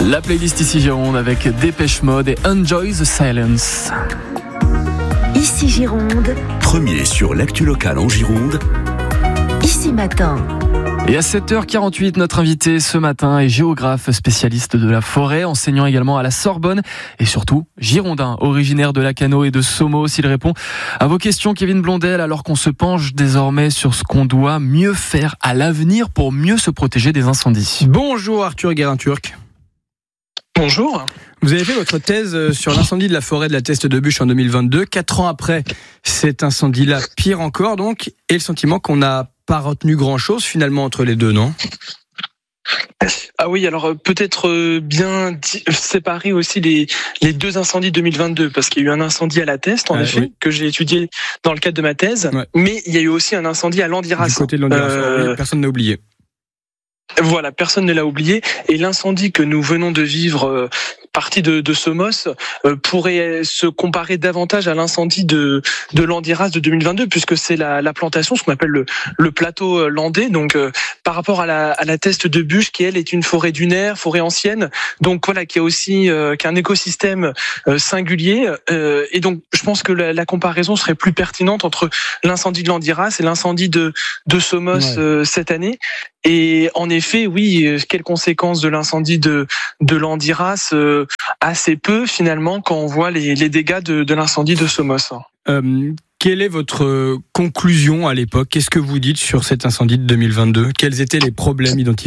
La playlist ici Gironde avec Dépêche Mode et Enjoy the Silence. Ici Gironde. Premier sur l'actu locale en Gironde. Ici Matin. Et à 7h48, notre invité ce matin est géographe spécialiste de la forêt, enseignant également à la Sorbonne et surtout girondin, originaire de Lacanau et de Somos. Il répond à vos questions, Kevin Blondel, alors qu'on se penche désormais sur ce qu'on doit mieux faire à l'avenir pour mieux se protéger des incendies. Bonjour Arthur Guérin-Turc. Bonjour. Vous avez fait votre thèse sur l'incendie de la forêt de la Teste de Buch en 2022. 4 ans après cet incendie-là, pire encore donc, et le sentiment qu'on n'a pas retenu grand-chose finalement entre les deux, non ? Ah oui, alors peut-être bien séparer aussi les deux incendies 2022, parce qu'il y a eu un incendie à la Teste, en effet, oui, que j'ai étudié dans le cadre de ma thèse, ouais. Mais il y a eu aussi un incendie à Landiras. Du côté de Landiras, oui, personne n'a oublié. Voilà, personne ne l'a oublié. Et l'incendie que nous venons de vivre, partie de Somos, pourrait se comparer davantage à l'incendie de Landiras de 2022, puisque c'est la plantation, ce qu'on appelle le plateau landais. Donc, par rapport à la Teste de Buch, qui elle est une forêt dunaire, forêt ancienne, donc voilà, qui a aussi qui a un écosystème singulier. Et donc, je pense que la comparaison serait plus pertinente entre l'incendie de Landiras et l'incendie de Somos, ouais, cette année. Et en effet, oui, quelles conséquences de l'incendie de Landiras ? Assez peu finalement quand on voit les dégâts de l'incendie de Somos. Quelle est votre conclusion à l'époque ? Qu'est-ce que vous dites sur cet incendie de 2022 ? Quels étaient les problèmes identifiés ?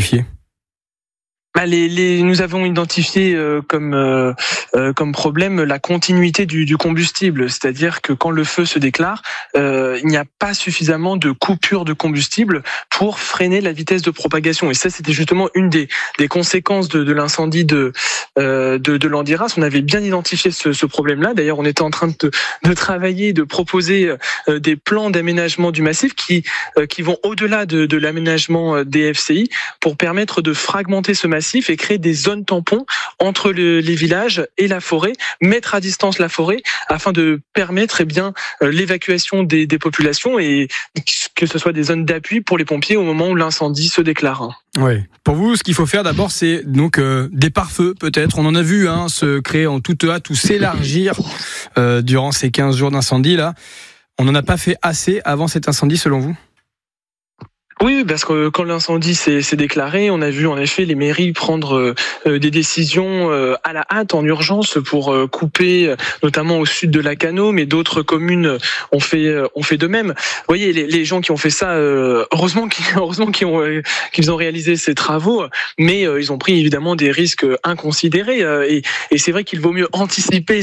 Nous avons identifié comme problème la continuité du combustible, c'est-à-dire que quand le feu se déclare, il n'y a pas suffisamment de coupure de combustible pour freiner la vitesse de propagation. Et ça, c'était justement une des conséquences de l'incendie de Landiras. On avait bien identifié ce problème-là. D'ailleurs, on était en train de travailler, de proposer des plans d'aménagement du massif qui vont au-delà de l'aménagement des FCI pour permettre de fragmenter ce massif et créer des zones tampons entre les villages et la forêt, mettre à distance la forêt afin de permettre l'évacuation des populations et que ce soit des zones d'appui pour les pompiers au moment où l'incendie se déclare. Oui. Pour vous, ce qu'il faut faire d'abord, c'est donc des pare-feux peut-être. On en a vu se créer en toute hâte ou s'élargir durant ces 15 jours d'incendie là. On n'en a pas fait assez avant cet incendie selon vous ? Oui, parce que quand l'incendie s'est déclaré, on a vu en effet les mairies prendre des décisions à la hâte, en urgence, pour couper, notamment au sud de Lacanau, mais d'autres communes ont fait de même. Vous voyez, les gens qui ont fait ça, heureusement qu'ils ont réalisé ces travaux, mais ils ont pris évidemment des risques inconsidérés. Et c'est vrai qu'il vaut mieux anticiper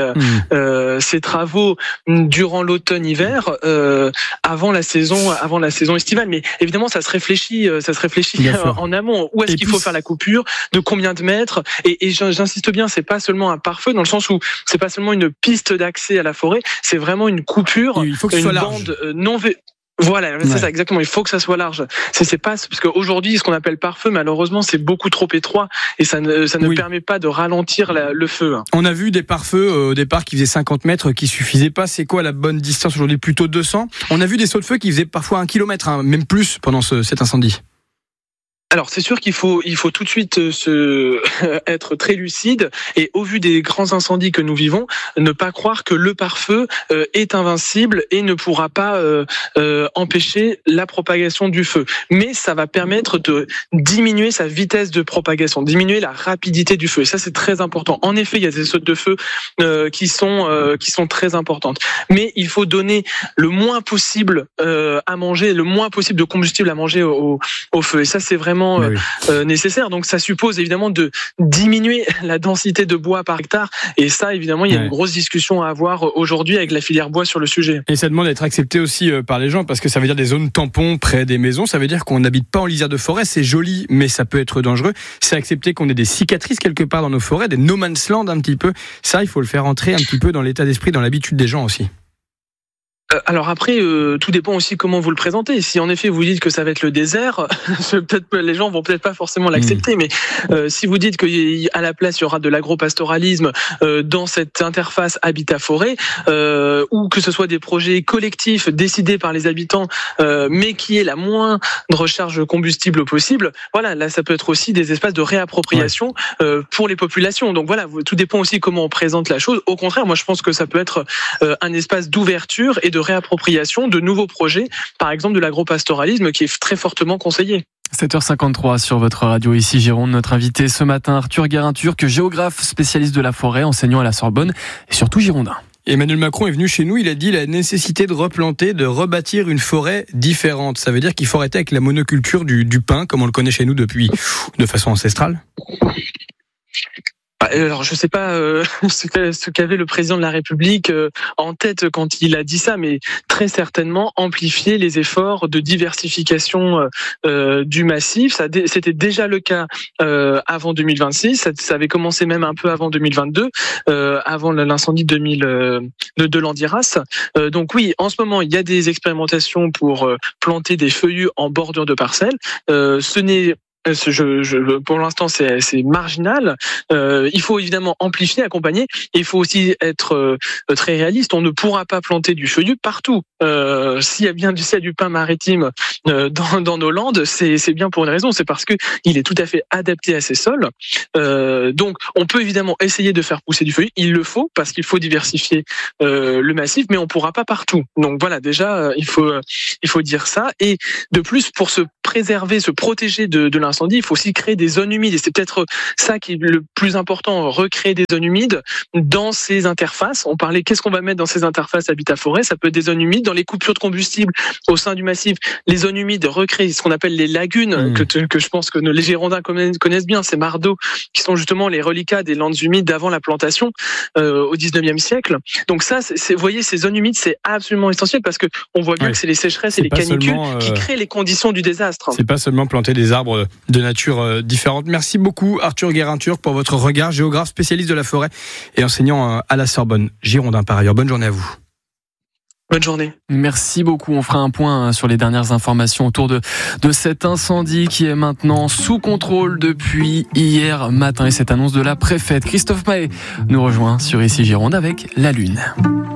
ces travaux durant l'automne-hiver, avant la saison estivale. Mais évidemment, ça se réfléchit en amont. Où est-ce qu'il faut faire la coupure ? De combien de mètres ? Et j'insiste bien, c'est pas seulement un pare-feu, dans le sens où c'est pas seulement une piste d'accès à la forêt, c'est vraiment une coupure, il faut que ce soit bande non. Voilà, c'est ça, exactement. Il faut que ça soit large. C'est pas, parce qu'aujourd'hui, ce qu'on appelle pare-feu, malheureusement, c'est beaucoup trop étroit et ça ne permet pas de ralentir le feu. On a vu des pare-feux au départ qui faisaient 50 mètres, qui suffisaient pas. C'est quoi la bonne distance aujourd'hui ? Plutôt 200. On a vu des sauts de feu qui faisaient parfois 1 kilomètre, même plus pendant cet incendie. Alors c'est sûr qu'il faut tout de suite être très lucide et au vu des grands incendies que nous vivons, ne pas croire que le pare-feu est invincible et ne pourra pas empêcher la propagation du feu. Mais ça va permettre de diminuer sa vitesse de propagation, diminuer la rapidité du feu. Et ça c'est très important. En effet, il y a des sautes de feu qui sont très importantes. Mais il faut donner le moins possible à manger, le moins possible de combustible à manger au feu. Et ça c'est vraiment nécessaire. Donc ça suppose évidemment de diminuer la densité de bois par hectare. Et ça, évidemment, il y a une grosse discussion à avoir aujourd'hui avec la filière bois sur le sujet. Et ça demande d'être accepté aussi par les gens, parce que ça veut dire des zones tampons près des maisons. Ça veut dire qu'on n'habite pas en lisière de forêt. C'est joli, mais ça peut être dangereux. C'est accepter qu'on ait des cicatrices quelque part dans nos forêts, des no man's land un petit peu. Ça, il faut le faire entrer un petit peu dans l'état d'esprit, dans l'habitude des gens aussi. Alors après, tout dépend aussi comment vous le présentez. Si en effet vous dites que ça va être le désert, les gens vont peut-être pas forcément l'accepter. Mais si vous dites qu'à la place il y aura de l'agropastoralisme dans cette interface habitat-forêt, ou que ce soit des projets collectifs décidés par les habitants, mais qui est la moindre charge combustible possible, voilà, là ça peut être aussi des espaces de réappropriation pour les populations. Donc voilà, tout dépend aussi comment on présente la chose. Au contraire, moi je pense que ça peut être un espace d'ouverture et de réappropriation de nouveaux projets, par exemple de l'agropastoralisme qui est très fortement conseillé. 7h53 sur votre radio, ici Gironde. Notre invité ce matin, Arthur Guérin-Turc, géographe spécialiste de la forêt, enseignant à la Sorbonne et surtout girondin. Emmanuel Macron est venu chez nous, il a dit la nécessité de replanter, de rebâtir une forêt différente. Ça veut dire qu'il faut arrêter avec la monoculture du pin, comme on le connaît chez nous depuis de façon ancestrale. Alors je sais pas ce qu'avait le président de la République en tête quand il a dit ça, mais très certainement amplifier les efforts de diversification du massif. C'était déjà le cas avant 2026, ça avait commencé même un peu avant 2022, avant l'incendie de Landiras. Donc oui, en ce moment il y a des expérimentations pour planter des feuillus en bordure de parcelles. Ce n'est pour l'instant, c'est marginal. Il faut évidemment amplifier, accompagner. Et il faut aussi être très réaliste. On ne pourra pas planter du feuillu partout. S'il y a du pin maritime dans nos landes, c'est bien pour une raison. C'est parce que il est tout à fait adapté à ces sols. Donc, on peut évidemment essayer de faire pousser du feuillu. Il le faut parce qu'il faut diversifier le massif, mais on pourra pas partout. Donc voilà, déjà, il faut dire ça. Et de plus, pour se préserver, se protéger de l'incendie, il faut aussi créer des zones humides. Et c'est peut-être ça qui est le plus important, recréer des zones humides dans ces interfaces. On parlait, qu'est-ce qu'on va mettre dans ces interfaces habitat-forêt? Ça peut être des zones humides dans les coupures de combustible au sein du massif. Les zones humides, recréer ce qu'on appelle les lagunes, que je pense que les Girondins connaissent bien, ces mares d'eau qui sont justement les reliquats des landes humides d'avant la plantation au 19e siècle. Donc ça, vous voyez, ces zones humides, c'est absolument essentiel parce que on voit bien que c'est les sécheresses et les canicules qui créent les conditions du désastre. C'est pas seulement planter des arbres de nature différente. Merci beaucoup Arthur Guérin-Turc pour votre regard, géographe spécialiste de la forêt et enseignant à la Sorbonne, girondin par ailleurs. Bonne journée à vous. Bonne journée. Merci beaucoup. On fera un point sur les dernières informations autour de cet incendie qui est maintenant sous contrôle depuis hier matin et cette annonce de la préfète. Christophe Mahé nous rejoint sur Ici Gironde avec la Lune.